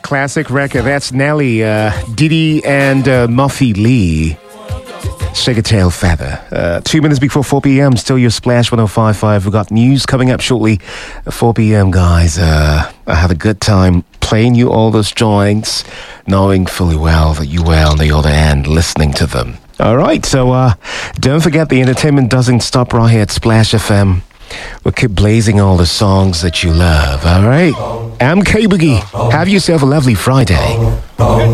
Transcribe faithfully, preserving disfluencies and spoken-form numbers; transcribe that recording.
Classic record. That's Nelly, uh, Diddy, and uh, Muffy Lee. Shake a Tail Feather. Uh, two minutes before four p.m. Still your Splash one oh five point five. We've got news coming up shortly at four p.m. Guys, uh, I had a good time playing you all those joints, knowing fully well that you were on the other end listening to them. All right, so uh, don't forget the entertainment doesn't stop right here at Splash F M. We'll keep blazing all the songs that you love, all right? I'm K-Boogie. Have yourself a lovely Friday.